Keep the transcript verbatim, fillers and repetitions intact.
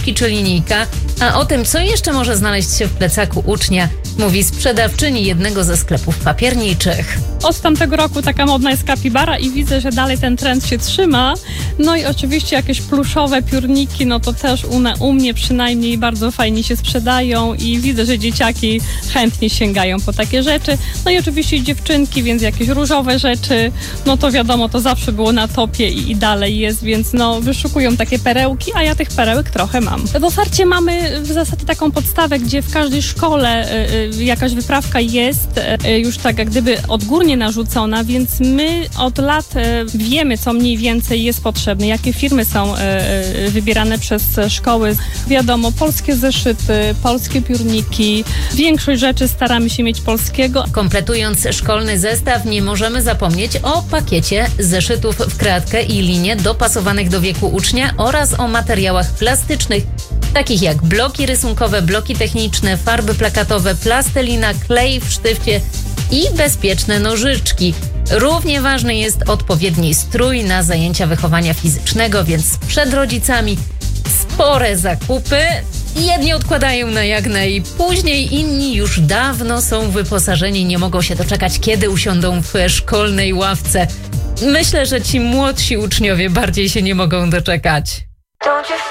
książki czy linijka. A o tym, co jeszcze może znaleźć się w plecaku ucznia, mówi sprzedawczyni jednego ze sklepów papierniczych. Od tamtego roku taka modna jest kapibara i widzę, że dalej ten trend się trzyma. No i oczywiście jakieś pluszowe piórniki, no to też u, na, u mnie przynajmniej bardzo fajnie się sprzedają i widzę, że dzieciaki chętnie sięgają po takie rzeczy. No i oczywiście dziewczynki, więc jakieś różowe rzeczy, no to wiadomo, to zawsze było na topie i, i dalej jest, więc no wyszukują takie perełki, a ja tych perełek trochę mam. W ofercie mamy w zasadzie taką podstawę, gdzie w każdej szkole y, y, jakaś wyprawka jest y, już tak jak gdyby odgórnie narzucona, więc my od lat y, wiemy, co mniej więcej jest potrzebne, jakie firmy są y, y, wybierane przez szkoły. Wiadomo, polskie zeszyty, polskie piórniki, większość rzeczy staramy się mieć polskiego. Kompletując szkolny zestaw, nie możemy zapomnieć o pakiecie zeszytów w kratkę i linię dopasowanych do wieku ucznia oraz o materiałach plastycznych, takich jak bloki rysunkowe, bloki techniczne, farby plakatowe, plastelina, klej w sztywcie i bezpieczne nożyczki. Równie ważny jest odpowiedni strój na zajęcia wychowania fizycznego, więc przed rodzicami spore zakupy. Jedni odkładają na jak najpóźniej, inni już dawno są wyposażeni, nie mogą się doczekać, kiedy usiądą w szkolnej ławce. Myślę, że ci młodsi uczniowie bardziej się nie mogą doczekać.